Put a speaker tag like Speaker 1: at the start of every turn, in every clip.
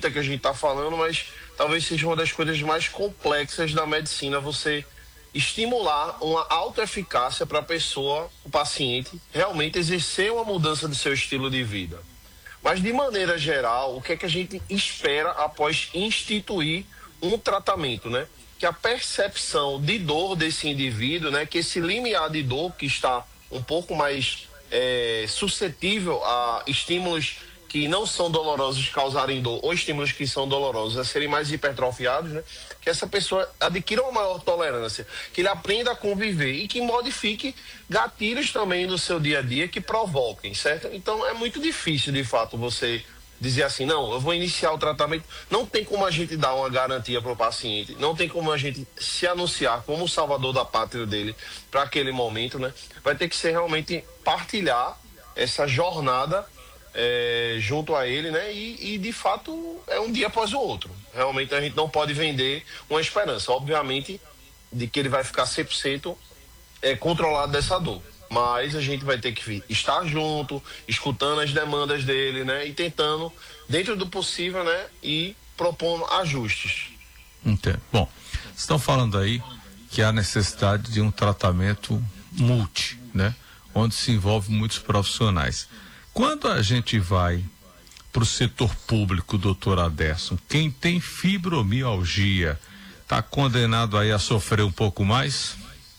Speaker 1: bonita que a gente está falando, mas talvez seja uma das coisas mais complexas da medicina, você estimular uma autoeficácia para a pessoa, o paciente, realmente exercer uma mudança do seu estilo de vida. Mas, de maneira geral, o que é que a gente espera após instituir um tratamento, né? Que a percepção de dor desse indivíduo, né? Que esse limiar de dor que está um pouco mais suscetível a estímulos que não são dolorosos causarem dor, ou estímulos que são dolorosos a serem mais hipertrofiados, né? Que essa pessoa adquira uma maior tolerância, que ele aprenda a conviver e que modifique gatilhos também no seu dia a dia que provoquem, certo? Então é muito difícil, de fato, você dizer assim, não, eu vou iniciar o tratamento. Não tem como a gente dar uma garantia para o paciente, não tem como a gente se anunciar como o salvador da pátria dele para aquele momento, né? Vai ter que ser realmente partilhar essa jornada junto a ele, né? E de fato é um dia após o outro. Realmente a gente não pode vender uma esperança, obviamente, de que ele vai ficar 100% controlado dessa dor. Mas a gente vai ter que estar junto, escutando as demandas dele, né? E tentando, dentro do possível, né? E propondo ajustes.
Speaker 2: Entendo. Bom, estão falando aí que há necessidade de um tratamento multi, né? Onde se envolve muitos profissionais. Quando a gente vai para o setor público, doutor Aderson, quem tem fibromialgia está condenado aí a sofrer um pouco mais?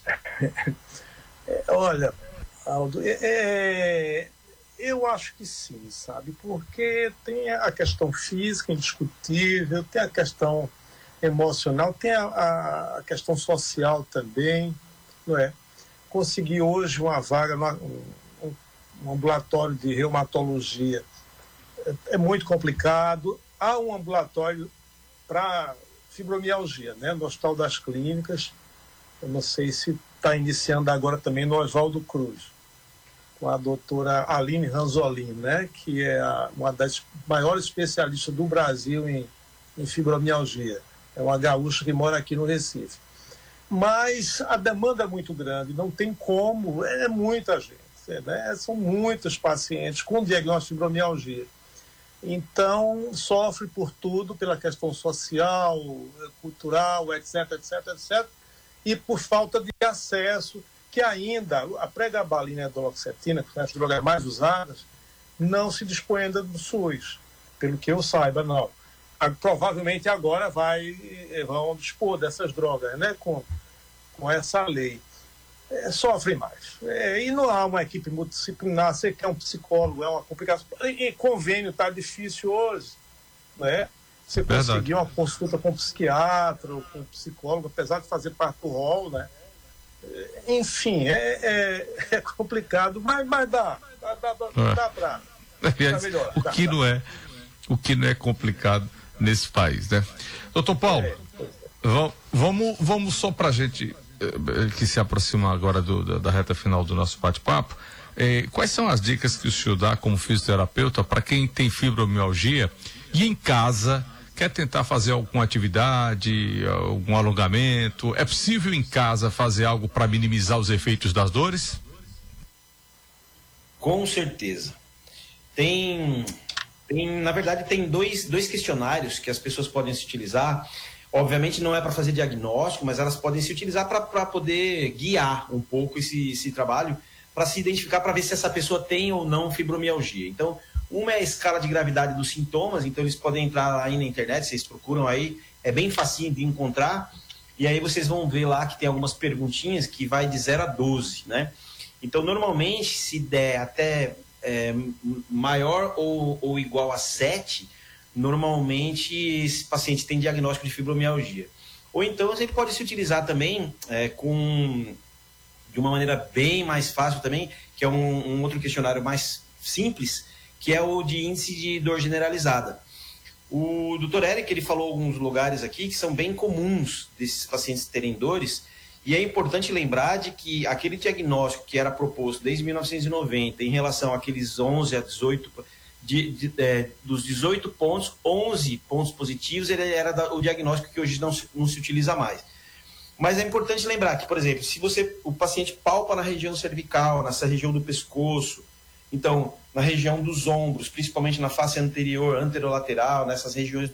Speaker 3: Olha, Aldo, eu acho que sim, sabe? Porque tem a questão física indiscutível, tem a questão emocional, tem a questão social também, não é? Conseguir hoje uma vaga um ambulatório de reumatologia é muito complicado. Há um ambulatório para fibromialgia, né, no Hospital das Clínicas. Eu não sei se está iniciando agora também no Oswaldo Cruz, com a doutora Aline Ranzolin, né, que é uma das maiores especialistas do Brasil em fibromialgia. É uma gaúcha que mora aqui no Recife. Mas a demanda é muito grande, não tem como, é muita gente. Né? São muitos pacientes com diagnóstico de fibromialgia. Então, sofre por tudo, pela questão social, cultural, etc, e por falta de acesso, que ainda a pregabalina e a doloxetina, que são as drogas mais usadas, não se dispõe ainda do SUS, pelo que eu saiba, não. Provavelmente agora vão dispor dessas drogas, né, com essa lei. Sofrem mais. E não há uma equipe multidisciplinar, você quer um psicólogo, é uma complicação. E convênio está difícil hoje, né? Você conseguir uma consulta com um psiquiatra ou com um psicólogo, apesar de fazer parte do rol, né? Enfim, é complicado, mas dá para melhorar.
Speaker 2: O que não é complicado nesse país, né? Doutor Paulo, vamos só para a gente que se aproxima agora da reta final do nosso bate-papo, quais são as dicas que o senhor dá como fisioterapeuta para quem tem fibromialgia e em casa quer tentar fazer alguma atividade, algum alongamento? É possível em casa fazer algo para minimizar os efeitos das dores?
Speaker 4: Com certeza. Na verdade, tem dois questionários que as pessoas podem se utilizar. Obviamente não é para fazer diagnóstico, mas elas podem se utilizar para poder guiar um pouco esse trabalho, para se identificar, para ver se essa pessoa tem ou não fibromialgia. Então, uma é a escala de gravidade dos sintomas, então eles podem entrar aí na internet, vocês procuram aí, é bem facinho de encontrar, e aí vocês vão ver lá que tem algumas perguntinhas que vai de 0 a 12, né? Então, normalmente, se der até maior ou igual a 7, normalmente esse paciente tem diagnóstico de fibromialgia. Ou então a gente pode se utilizar também de uma maneira bem mais fácil também, que é um outro questionário mais simples, que é o de índice de dor generalizada. O Dr. Eric, ele falou alguns lugares aqui que são bem comuns desses pacientes terem dores, e é importante lembrar de que aquele diagnóstico que era proposto desde 1990 em relação àqueles 11 a 18 dos 18 pontos, 11 pontos positivos, ele era o diagnóstico que hoje não se utiliza mais. Mas é importante lembrar que, por exemplo, se o paciente palpa na região cervical, nessa região do pescoço, então, na região dos ombros, principalmente na face anterior, anterolateral, nessas regiões